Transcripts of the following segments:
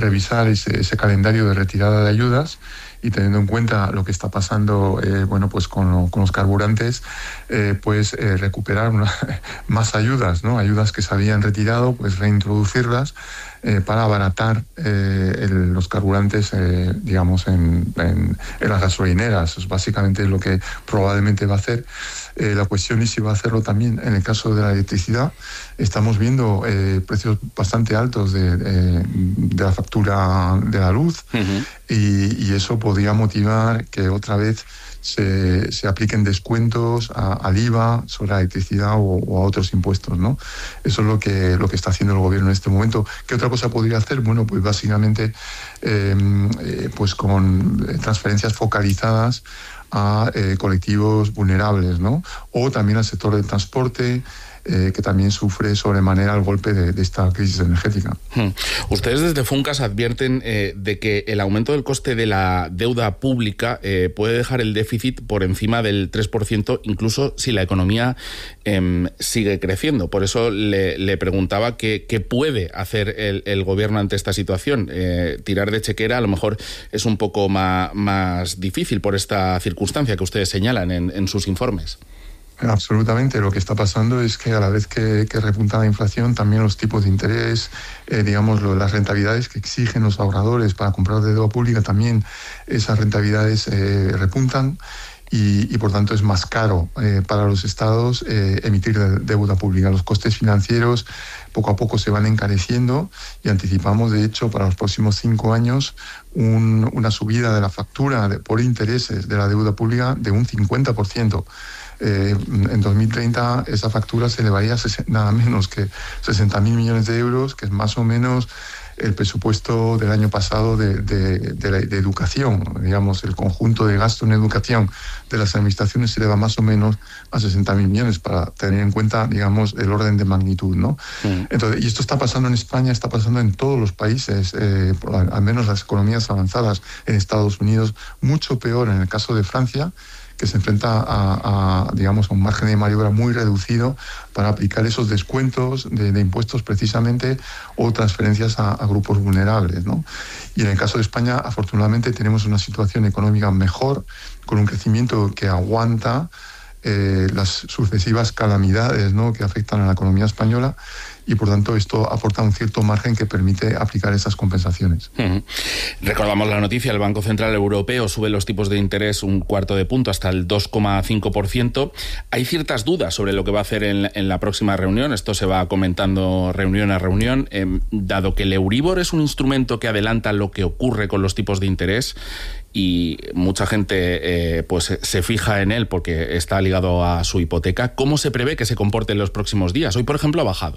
revisar ese calendario de retirada de ayudas y teniendo en cuenta lo que está pasando pues con los carburantes, recuperar más ayudas, ¿no? Ayudas que se habían retirado, pues reintroducirlas para abaratar los carburantes, digamos, en las gasolineras. Eso es básicamente lo que probablemente va a hacer. La cuestión es si va a hacerlo también en el caso de la electricidad. Estamos viendo precios bastante altos de la factura de la luz, uh-huh. y eso podría motivar que otra vez se apliquen descuentos al IVA sobre la electricidad o a otros impuestos, ¿no? Eso es lo que está haciendo el gobierno en este momento. ¿Qué otra cosa podría hacer? Bueno, pues básicamente pues con transferencias focalizadas a colectivos vulnerables, ¿no? O también al sector del transporte, que también sufre sobremanera el golpe de esta crisis energética. Ustedes desde Funcas advierten de que el aumento del coste de la deuda pública puede dejar el déficit por encima del 3%, incluso si la economía sigue creciendo. Por eso le preguntaba qué puede hacer el gobierno ante esta situación. Tirar de chequera a lo mejor es un poco más difícil por esta circunstancia que ustedes señalan en sus informes. Absolutamente. Lo que está pasando es que a la vez que repunta la inflación, también los tipos de interés, las rentabilidades que exigen los ahorradores para comprar deuda pública, también esas rentabilidades repuntan y por tanto es más caro para los estados emitir deuda pública. Los costes financieros poco a poco se van encareciendo y anticipamos, de hecho, para los próximos 5 años una subida de la factura por intereses de la deuda pública de un 50%. En 2030 esa factura se elevaría a nada menos que 60.000 millones de euros, que es más o menos el presupuesto del año pasado de educación. Digamos, el conjunto de gasto en educación de las administraciones se eleva más o menos a 60.000 millones, para tener en cuenta, digamos, el orden de magnitud, ¿no? Sí. Entonces, y esto está pasando en España, está pasando en todos los países, al menos las economías avanzadas en Estados Unidos, mucho peor en el caso de Francia, que se enfrenta a un margen de maniobra muy reducido para aplicar esos descuentos de impuestos precisamente, o transferencias a grupos vulnerables, ¿no? Y en el caso de España, afortunadamente, tenemos una situación económica mejor, con un crecimiento que aguanta las sucesivas calamidades, ¿no?, que afectan a la economía española, y por tanto esto aporta un cierto margen que permite aplicar esas compensaciones. Recordamos la noticia: el Banco Central Europeo sube los tipos de interés 1/4 punto hasta el 2,5%. Hay ciertas dudas sobre lo que va a hacer en la próxima reunión. Esto se va comentando reunión a reunión. Dado que el Euribor es un instrumento que adelanta lo que ocurre con los tipos de interés, y mucha gente pues se fija en él porque está ligado a su hipoteca, ¿cómo se prevé que se comporte en los próximos días? Hoy, por ejemplo, ha bajado.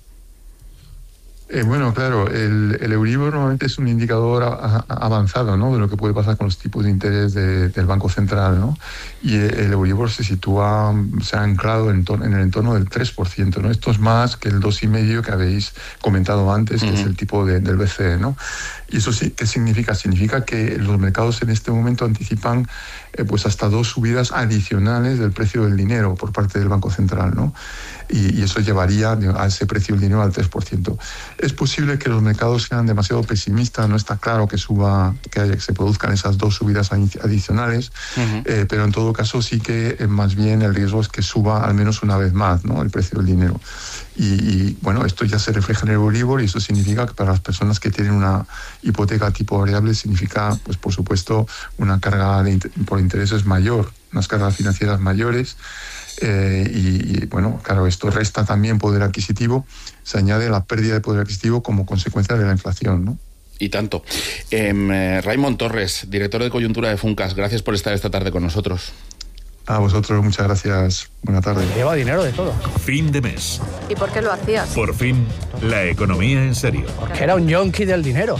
Bueno, claro, el Euribor normalmente es un indicador avanzado, ¿no?, de lo que puede pasar con los tipos de interés del Banco Central, ¿no? Y el Euribor se ha anclado en el entorno del 3%, ¿no? Esto es más que el 2,5% que habéis comentado antes, que es el tipo del BCE, ¿no? ¿Y eso sí qué significa? Significa que los mercados en este momento anticipan pues hasta 2 subidas adicionales del precio del dinero por parte del Banco Central, ¿no? Y eso llevaría a ese precio del dinero al 3%. Es posible que los mercados sean demasiado pesimistas, no está claro que se produzcan esas 2 subidas adicionales, pero en todo caso sí que más bien el riesgo es que suba al menos una vez más, ¿no?, el precio del dinero. Y bueno, esto ya se refleja en el Euribor, y eso significa que para las personas que tienen una hipoteca tipo variable significa, pues por supuesto, una carga por intereses mayor, unas cargas financieras mayores. Y bueno, claro, esto resta también poder adquisitivo, se añade la pérdida de poder adquisitivo como consecuencia de la inflación, ¿no? Y tanto. Raimon Torres, director de Coyuntura de Funcas, gracias por estar esta tarde con nosotros. A vosotros, muchas gracias. Buena tarde. Lleva dinero de todo. Fin de mes. ¿Y por qué lo hacías? Por fin, la economía en serio. Porque era un yonki del dinero.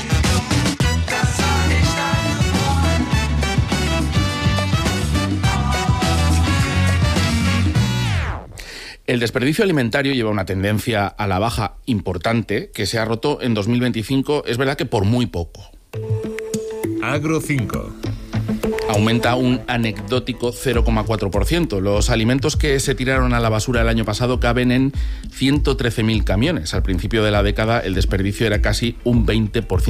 El desperdicio alimentario lleva una tendencia a la baja importante, que se ha roto en 2025, es verdad que por muy poco. Agro 5. Aumenta un anecdótico 0,4%. Los alimentos que se tiraron a la basura el año pasado caben en 113.000 camiones. Al principio de la década el desperdicio era casi un 20%